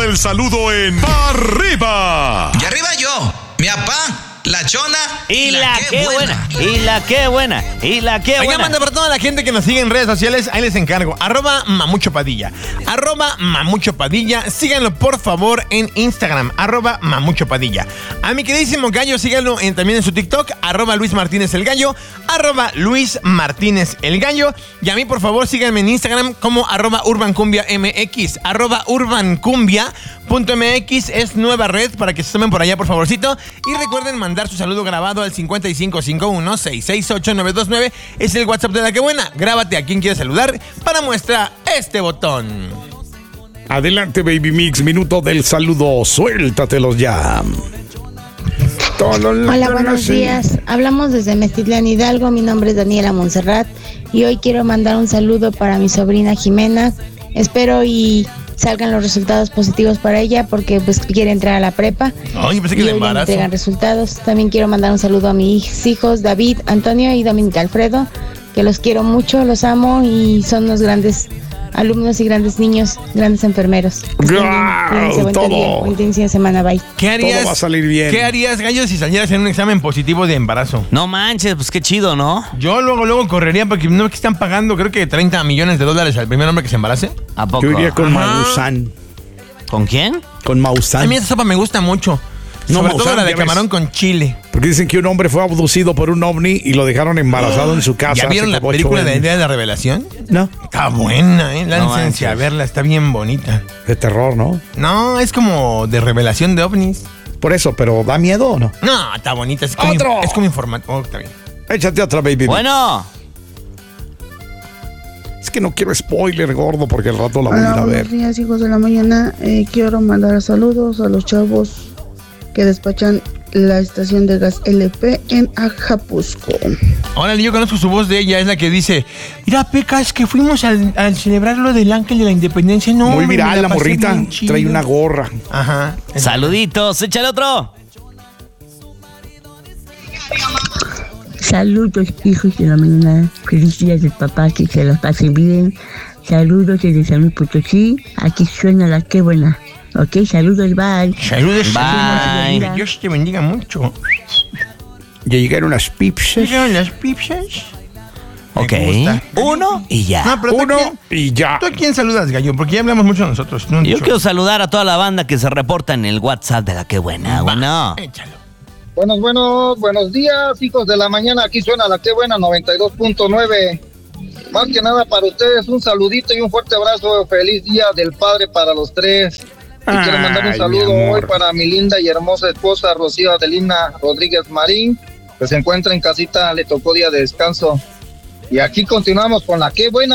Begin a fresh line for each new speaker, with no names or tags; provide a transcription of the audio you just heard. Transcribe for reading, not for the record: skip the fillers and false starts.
del saludo en Arriba.
Y arriba yo, mi papá, la chona
y la que buena. Y la que buena. Y la que buena.
Oiga, manda para toda la gente que nos sigue en redes sociales, ahí les encargo. @Mamucho Padilla. @Mamucho Padilla. Síganlo, por favor, en Instagram. @Mamucho Padilla. A mi queridísimo gallo, síganlo también en su TikTok. @Luis Martínez el Gallo. @Luis Martínez el Gallo. Y a mí, por favor, síganme en Instagram como @UrbanCumbiaMX. @UrbanCumbia.mx es nueva red para que se tomen por allá, por favorcito. Y recuerden mandar su saludo grabado al 5551-668-929. Es el WhatsApp de La Que Buena. Grábate a quien quieres saludar para muestra este botón.
Adelante, Baby Mix, minuto del saludo. Suéltatelos ya.
Hola, buenos días. Hablamos desde Meztitlán, Hidalgo. Mi nombre es Daniela Montserrat y hoy quiero mandar un saludo para mi sobrina Jimena. Espero y salgan los resultados positivos para ella porque pues quiere entrar a la prepa.
Ay, pensé que
y
de
hoy le
embarazo.
entregan resultados. También quiero mandar un saludo a mis hijos David, Antonio y Dominica Alfredo, que los quiero mucho, los amo y son unos grandes alumnos y grandes niños, grandes enfermeros. Buen inicio de semana, bye.
¿Qué harías?
Todo va a salir bien.
¿Qué harías, gallo, si salieras en un examen positivo de embarazo?
No manches, pues qué chido, ¿no?
Yo luego correría porque no es que están pagando, creo que $30 millones al primer hombre que se embarace.
¿A poco?
Yo iría con
Ajá.
Maussan.
¿Con quién?
Con Maussan.
A mí esa sopa me gusta mucho.
No,
Sobre todo
Maussan,
la de
ya ves.
camarón con chile.
Porque dicen que un hombre fue abducido por un ovni y lo dejaron embarazado en su casa.
¿Ya vieron
hace
la
como 8
película de
años.
Día de la Revelación?
No,
Está buena, ¿eh? Láncense
manches.
a verla, está bien bonita.
de terror, ¿no?
No, es como de revelación de ovnis.
Por eso, pero ¿da miedo o no?
No, está bonita. Es como,
¡Otro!
es como informativo. Oh, está bien.
Échate otra, Baby.
Bueno.
Es que no quiero spoiler, gordo, porque al rato la voy a ir
Hola,
a ver.
buenos días, hijos de la mañana. Quiero mandar saludos a los chavos que despachan la estación de gas LP en Ajapusco.
Órale, yo conozco su voz de ella, es la que dice: mira, Peca, es que fuimos al celebrar lo del Ángel de la Independencia. No,
Muy
hombre, me
viral la
pasé
morrita.
bien chido.
Trae una gorra.
Ajá.
Saluditos, échale otro.
Saludos, hijos de la mañana. Feliz día del papá, que se los pasen bien. Saludos desde San Luis Potosí. Aquí suena La Que Buena. Ok, saludos, bye.
Saludos.
Bye.
Que Dios te bendiga mucho.
Ya llegaron las pips.
¿Llegaron las pizzas?
Ok.
Me gusta.
Uno y ya.
No, pero ¿tú a
Uno
quién-
y ya.
¿Tú a quién saludas, gallo? Porque ya hablamos mucho nosotros. No han
Yo
dicho.
quiero saludar a toda la banda que se reporta en el WhatsApp de La Que Buena. Bueno.
Échalo.
Buenos días, hijos de la mañana. Aquí suena La Que Buena 92.9. Más que nada para ustedes, un saludito y un fuerte abrazo. Feliz Día del Padre para los tres. Y quiero mandar un
Ay,
saludo
mi amor.
hoy para mi linda y hermosa esposa Rocío Adelina Rodríguez Marín, que se encuentra en casita, le tocó día de descanso. Y aquí continuamos con La Que Buena.